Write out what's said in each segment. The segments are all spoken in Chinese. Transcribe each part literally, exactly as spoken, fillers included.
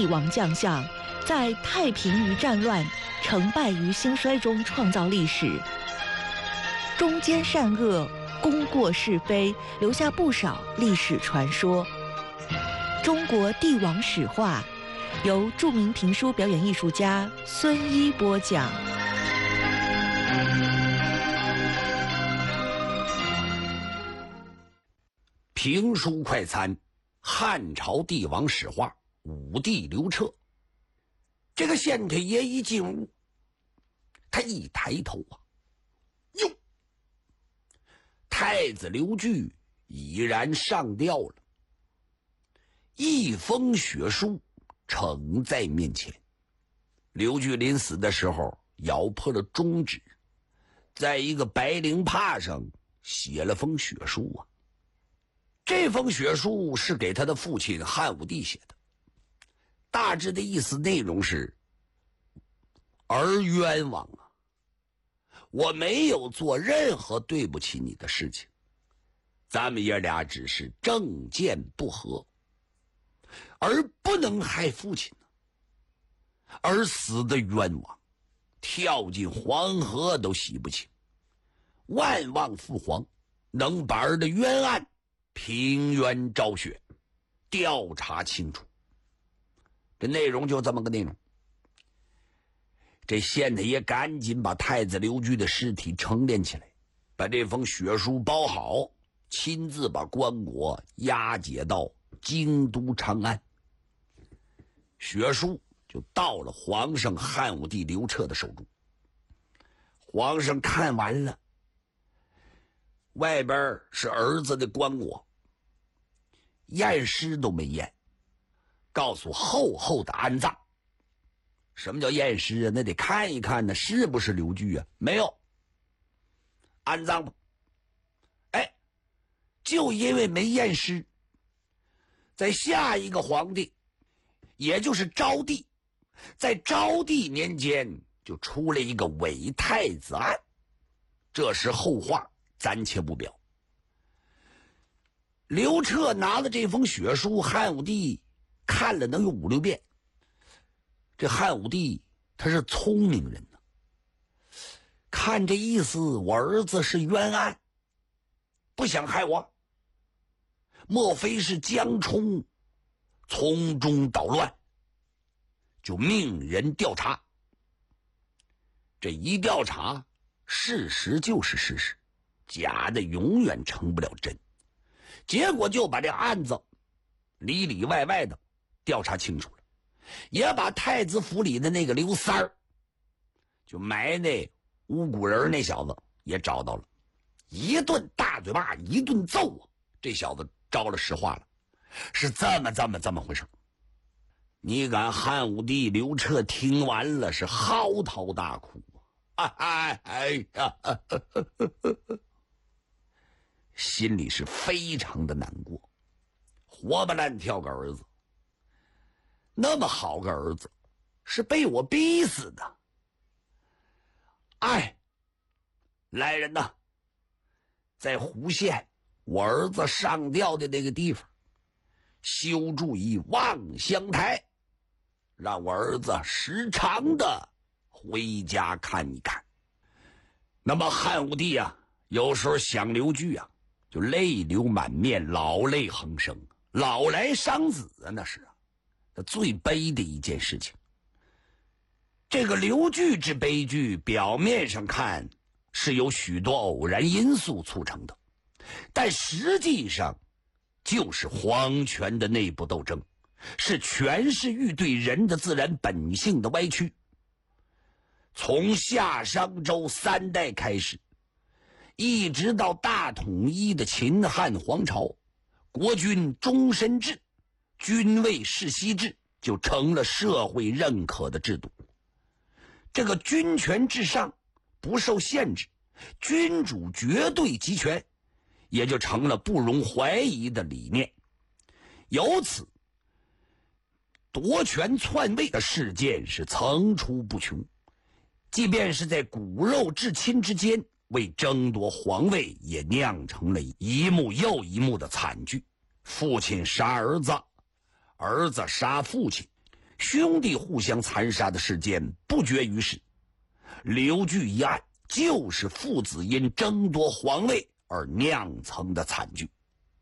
帝王将相，在太平于战乱、成败于兴衰中创造历史，忠奸善恶、功过是非，留下不少历史传说。中国帝王史话，由著名评书表演艺术家孙一播讲。 评书快餐：汉朝帝王史话，武帝刘彻。这个县太爷一进屋，他一抬头啊，哟，太子刘据已然上吊了，一封血书呈在面前。刘据临死的时候咬破了中指，在一个白绫帕上写了封血书啊。这封血书是给他的父亲汉武帝写的，大致的意思内容是：儿冤枉啊，我没有做任何对不起你的事情，咱们爷俩只是政见不合，而不能害父亲呢，而死的冤枉，跳进黄河都洗不清，万望父皇能把儿的冤案平冤昭雪，调查清楚。这内容就这么个内容。这县太爷赶紧把太子刘据的尸体沉淀起来，把这封血书包好，亲自把棺椁押解到京都长安。血书就到了皇上汉武帝刘彻的手中。皇上看完了，外边是儿子的棺椁，验尸都没验，告诉厚厚的安葬。什么叫验尸啊？那得看一看呢，是不是刘据啊？没有，安葬吧。哎，就因为没验尸，在下一个皇帝，也就是昭帝，在昭帝年间就出了一个伪太子案，这是后话，暂且不表。刘彻拿了这封血书，汉武帝看了能有五六遍。这汉武帝他是聪明人呢，看这意思，我儿子是冤案，不想害我，莫非是江充从中捣乱，就命人调查。这一调查，事实就是事实，假的永远成不了真。结果就把这案子里里外外的调查清楚了，也把太子府里的那个刘三儿，就埋那巫蛊人那小子也找到了，一顿大嘴巴一顿揍啊，这小子招了实话了，是这么这么这么回事。你敢汉武帝刘彻听完了是嚎啕大哭啊！哎哎呀，心里是非常的难过，活不烂跳个儿子，那么好个儿子，是被我逼死的。哎，来人呐，在湖县我儿子上吊的那个地方修筑一望乡台，让我儿子时常的回家看一看。那么汉武帝啊，有时候想刘据啊，就泪流满面，老泪横生，老来伤子啊，那是啊，那最悲的一件事情。这个刘据之悲剧，表面上看是由许多偶然因素促成的，但实际上就是皇权的内部斗争，是权势欲对人的自然本性的歪曲。从夏商周三代开始，一直到大统一的秦汉皇朝，国君终身制、君位世袭制就成了社会认可的制度。这个君权至上，不受限制，君主绝对集权，也就成了不容怀疑的理念。由此，夺权篡位的事件是层出不穷，即便是在骨肉至亲之间，为争夺皇位也酿成了一幕又一幕的惨剧。父亲杀儿子，儿子杀父亲， 兄弟互相残杀的事件不绝于世。刘据一案就是父子因争夺皇位而酿成的惨剧。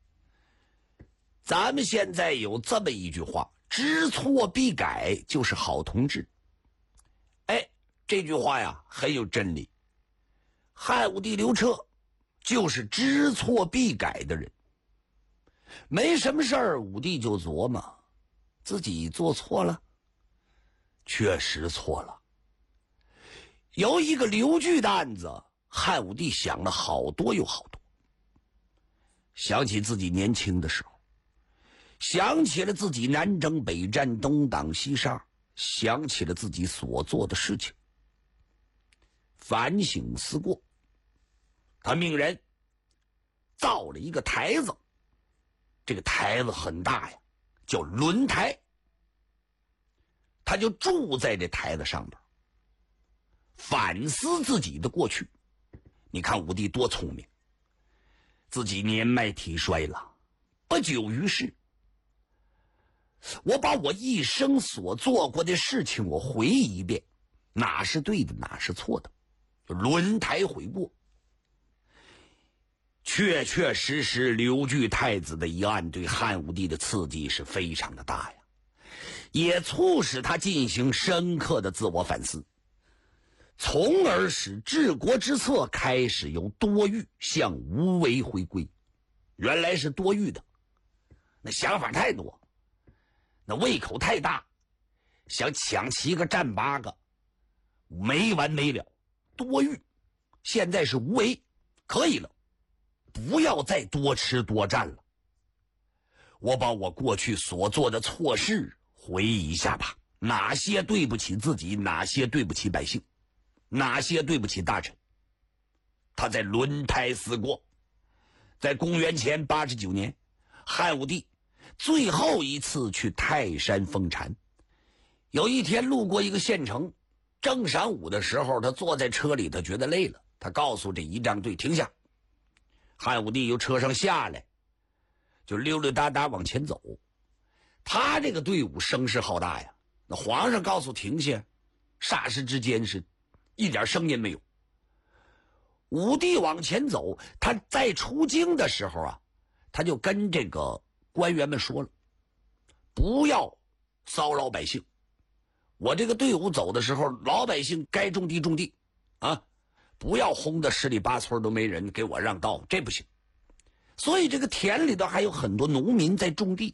咱们现在有这么一句话，知错必改就是好同志。哎，这句话呀很有真理。汉武帝刘彻就是知错必改的人。没什么事儿，武帝就琢磨自己做错了，确实错了。有一个刘据的案子，汉武帝想了好多又好多。想起自己年轻的时候，想起了自己南征北战东挡西杀，想起了自己所做的事情，反省思过，他命人造了一个台子，这个台子很大呀，叫轮台。他就住在这台子上边，反思自己的过去。你看武帝多聪明，自己年迈体衰了，不久于世，我把我一生所做过的事情我回忆一遍，哪是对的哪是错的，就轮台悔过。确确实实刘据太子的一案对汉武帝的刺激是非常的大呀，也促使他进行深刻的自我反思，从而使治国之策开始由多欲向无为回归。原来是多欲的，那想法太多，那胃口太大，想抢七个占八个，没完没了。多欲现在是无为，可以了，不要再多吃多占了。我把我过去所做的错事回忆一下吧，哪些对不起自己，哪些对不起百姓，哪些对不起大臣。他在轮台思过。在公元前八十九年，汉武帝最后一次去泰山封禅。有一天路过一个县城，正晌午的时候，他坐在车里，他觉得累了，他告诉这仪仗队停下。汉武帝由车上下来，就溜溜达达往前走。他这个队伍声势浩大呀，那皇上告诉停下，霎时之间是一点声音没有。武帝往前走，他在出京的时候啊，他就跟这个官员们说了，不要骚扰百姓，我这个队伍走的时候，老百姓该种地种地啊，不要轰得十里八村都没人，给我让道，这不行。所以这个田里头还有很多农民在种地。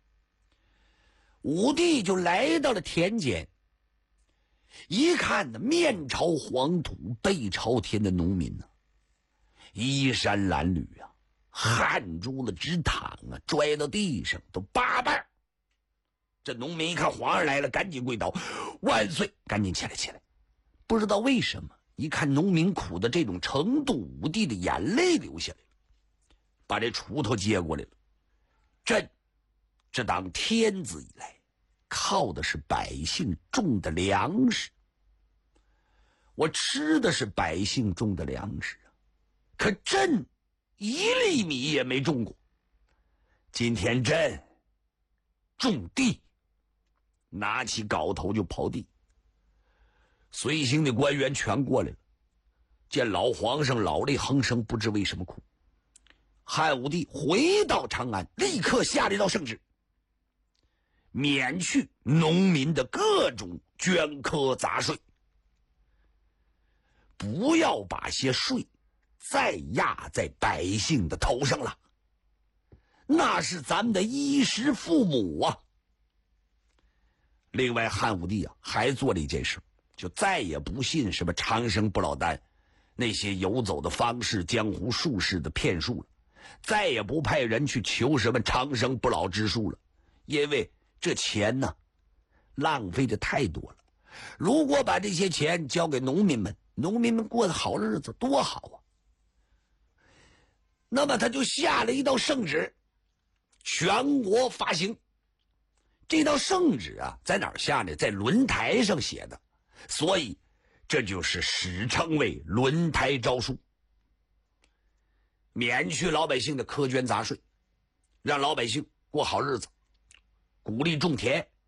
武帝就来到了田间，一看呢，面朝黄土背朝天的农民呢，衣衫褴褛啊，汗珠子直淌啊，拽到地上都八瓣。这农民一看皇上来了，赶紧跪倒，万岁！赶紧起来起来。不知道为什么，一看农民苦的这种程度，武帝的眼泪流下来了，把这锄头接过来了。朕这当天子以来，靠的是百姓种的粮食，我吃的是百姓种的粮食啊，可朕一粒米也没种过。今天朕种地，拿起镐头就刨地。随行的官员全过来了，见老皇上老泪横生，不知为什么哭。汉武帝回到长安，立刻下了一道圣旨，免去农民的各种捐苛杂税，不要把些税再压在百姓的头上了，那是咱们的衣食父母啊。另外汉武帝啊还做了一件事，就再也不信什么长生不老丹那些游走的方式、江湖术士的骗术了，再也不派人去求什么长生不老之术了，因为这钱呢浪费的太多了。如果把这些钱交给农民们，农民们过的好日子多好啊。那么他就下了一道圣旨，全国发行。这道圣旨啊在哪儿下呢？在轮台上写的，所以这就是史称为轮台诏书。免去老百姓的苛捐杂税，让老百姓过好日子，鼓励种田，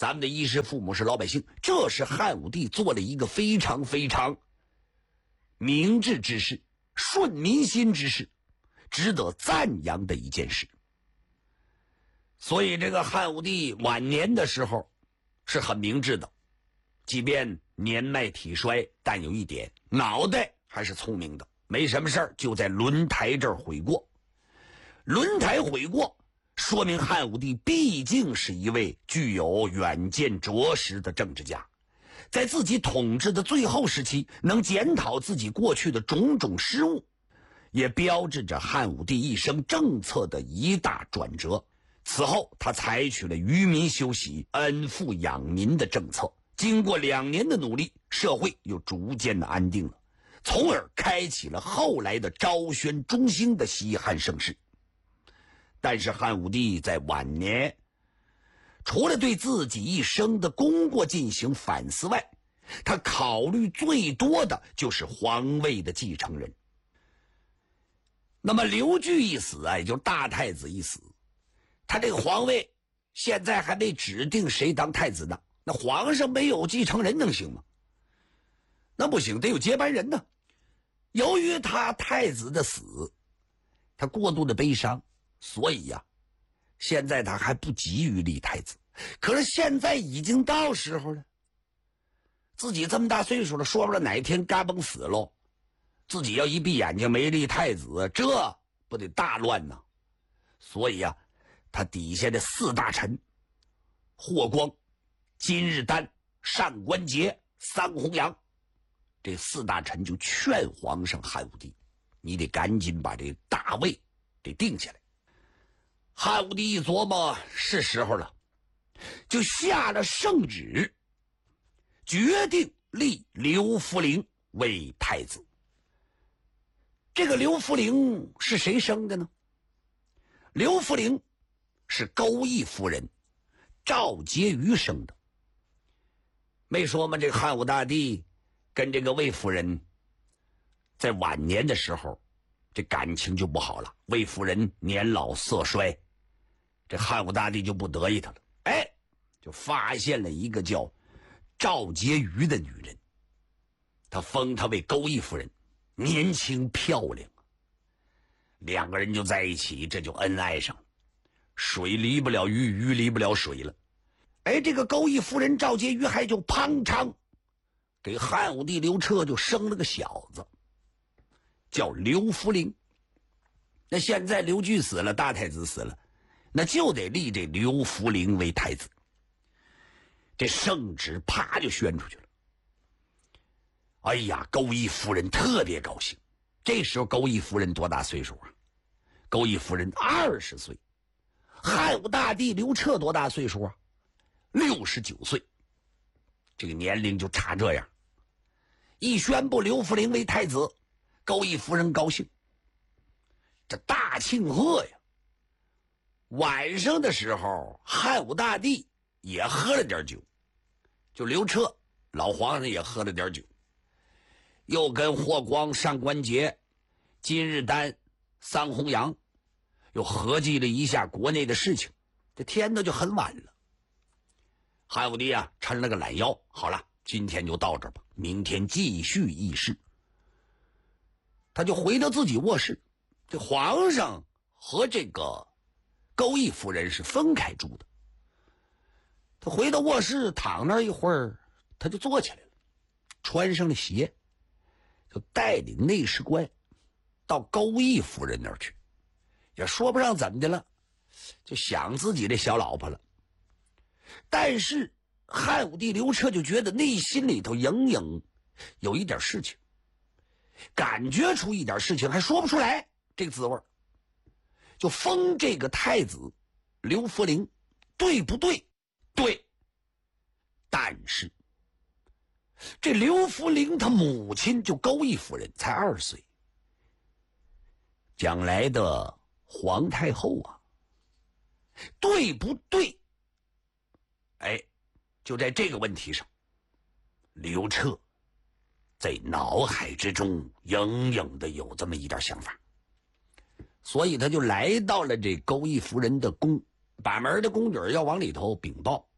咱们的衣食父母是老百姓，这是汉武帝做了一个非常非常明智之事，顺民心之事，值得赞扬的一件事。所以这个汉武帝晚年的时候是很明智的，即便年迈体衰，但有一点，脑袋还是聪明的，没什么事儿就在轮台这儿悔过。轮台悔过说明汉武帝毕竟是一位具有远见卓识的政治家，在自己统治的最后时期能检讨自己过去的种种失误，也标志着汉武帝一生政策的一大转折。此后他采取了愚民休息、恩富养民的政策，经过两年的努力，社会又逐渐的安定了，从而开启了后来的昭宣中兴的西汉盛世。但是汉武帝在晚年除了对自己一生的功过进行反思外，他考虑最多的就是皇位的继承人。那么刘据一死啊，也就是大太子一死，他这个皇位现在还没指定谁当太子呢，那皇上没有继承人能行吗？那不行，得有接班人呢。由于他太子的死，他过度的悲伤，所以呀、啊，现在他还不急于立太子。可是现在已经到时候了，自己这么大岁数了，说不了哪一天嘎嘣死喽，自己要一闭眼睛没立太子，这不得大乱呢？所以啊，他底下的四大臣霍光、金日丹、单官桀、桑弘羊，这四大臣就劝皇上汉武帝，你得赶紧把这大位得定下来。汉武帝一琢磨是时候了，就下了圣旨，决定立刘弗陵为太子。这个刘弗陵是谁生的呢？刘弗陵是钩弋夫人赵婕妤生的。没说吗？这个汉武大帝跟这个魏夫人在晚年的时候，这感情就不好了。魏夫人年老色衰，这汉武大帝就不得意他了，哎，就发现了一个叫赵婕妤的女人，他封她为钩弋夫人，年轻漂亮，两个人就在一起，这就恩爱上了。水离不了鱼，鱼离不了水了。哎，这个钩弋夫人赵婕妤还就砰嚓给汉武帝刘彻就生了个小子，叫刘弗陵。那现在刘据死了，大太子死了，那就得立这刘弗陵为太子。这圣旨啪就宣出去了。哎呀，钩弋夫人特别高兴。这时候钩弋夫人多大岁数啊？钩弋夫人二十岁。汉武大帝刘彻多大岁数啊？六十九岁。这个年龄就差这样。一宣布刘弗陵为太子，钩弋夫人高兴，这大庆贺呀。晚上的时候，汉武大帝也喝了点酒，就刘彻老皇上也喝了点酒，又跟霍光、上官桀、金日丹、桑弘羊又合计了一下国内的事情，这天呢就很晚了。汉武帝啊抻了个懒腰，好了，今天就到这儿吧，明天继续议事。他就回到自己卧室，这皇上和这个钩弋夫人是分开住的。他回到卧室躺那一会儿，他就坐起来了，穿上了鞋，就带领内侍官到钩弋夫人那儿去，也说不上怎么的了，就想自己这小老婆了。但是汉武帝刘彻就觉得内心里头隐隐有一点事情，感觉出一点事情，还说不出来这个滋味，就封这个太子刘弗陵，对不对？对。但是这刘弗陵他母亲就钩弋夫人才二岁，将来的皇太后啊，对不对？哎，就在这个问题上，刘彻在脑海之中隐隐的有这么一点想法，所以他就来到了这钩弋夫人的宫，把门的宫女要往里头禀报。